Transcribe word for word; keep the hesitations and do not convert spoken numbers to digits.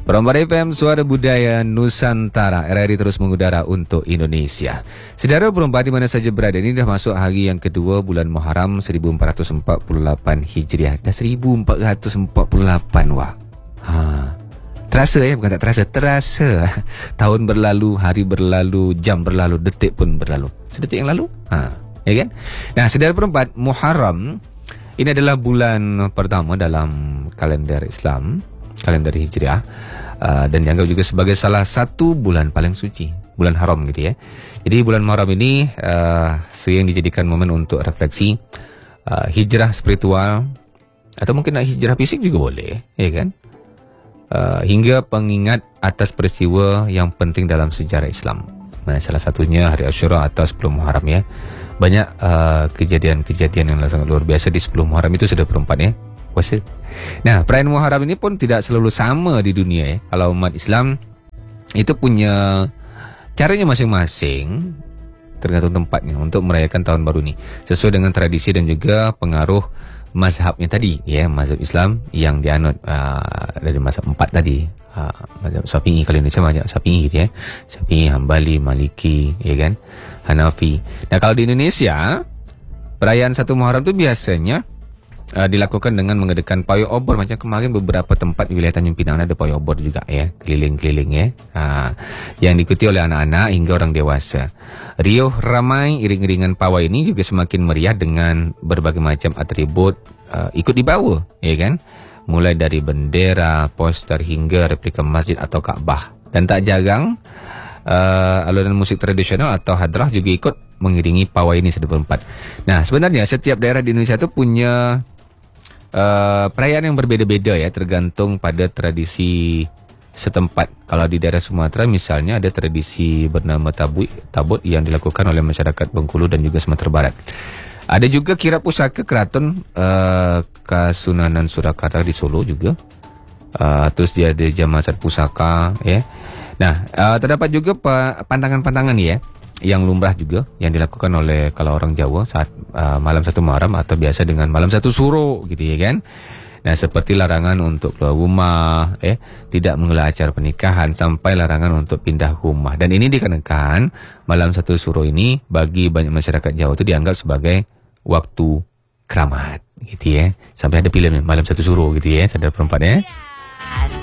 Perempuan F M, Suara Budaya Nusantara, R R I terus mengudara untuk Indonesia. Saudara perempuan di mana saja berada, ini dah masuk hari yang kedua bulan Muharram seribu empat ratus empat puluh lapan Hijriah. Dah seribu empat ratus empat puluh lapan, wah. Ha. Terasa ya, bukan tak terasa, terasa. Tahun berlalu, hari berlalu, jam berlalu, detik pun berlalu. Sedetik yang lalu, ha, ya kan? Nah, saudara perempuan, Muharram ini adalah bulan pertama dalam kalender Islam, kalender Hijriah, uh, dan dianggap juga sebagai salah satu bulan paling suci, bulan haram gitu ya. Jadi bulan Muharram ini uh, sering dijadikan momen untuk refleksi, uh, hijrah spiritual, atau mungkin nak hijrah fisik juga boleh, ya kan? Uh, hingga pengingat atas peristiwa yang penting dalam sejarah Islam. Nah, salah satunya hari Asyura atau sepuluh Muharram ya. Banyak uh, kejadian-kejadian yang sangat luar biasa di sepuluh Muharram itu sudah perempat ya. Puasa. Nah, perayaan Muharram ini pun tidak selalu sama di dunia ya. Kalau umat Islam itu punya caranya masing-masing, tergantung tempatnya untuk merayakan tahun baru ni, sesuai dengan tradisi dan juga pengaruh mazhabnya tadi ya, mazhab Islam yang dianut uh, dari mazhab empat tadi, uh, mazhab Syafi'i, kalau Indonesia mazhab Syafi'i gitu ya, Syafi'i, Hambali, Maliki, ya kan, Hanafi. Nah, kalau di Indonesia perayaan satu Muharram itu biasanya uh, dilakukan dengan mengadakan pawai obor. Macam kemarin beberapa tempat di wilayah Tanjung Pinang ada pawai obor juga ya, keliling-keliling ya, uh, yang diikuti oleh anak-anak hingga orang dewasa. Riuh ramai iring-iringan pawai ini juga semakin meriah dengan berbagai macam atribut uh, ikut dibawa, ya kan? Mulai dari bendera, poster hingga replika masjid atau Kaabah. Dan tak jarang uh, alunan musik tradisional atau hadrah juga ikut mengiringi pawai ini sedemikian rupa. Nah, sebenarnya setiap daerah di Indonesia itu punya uh, perayaan yang berbeda-beda ya, tergantung pada tradisi setempat. Kalau di daerah Sumatera misalnya ada tradisi bernama tabut, tabut yang dilakukan oleh masyarakat Bengkulu dan juga Sumatera Barat. Ada juga kirap pusaka keraton uh, Kasunanan Surakarta di Solo juga. Uh, terus dia ada Jamasat Pusaka ya. Nah, uh, terdapat juga pantangan-pantangan ya yang lumrah juga yang dilakukan oleh kalau orang Jawa saat uh, malam satu Muharram atau biasa dengan malam satu Suro gitu ya kan. Nah, seperti larangan untuk keluar rumah, eh, tidak menggelar acara pernikahan, sampai larangan untuk pindah rumah. Dan ini dikarenakan malam satu Suro ini bagi banyak masyarakat Jawa itu dianggap sebagai waktu keramat, gitu ya. Sampai ada filmnya malam satu Suro gitu ya, saudara perempuan ya.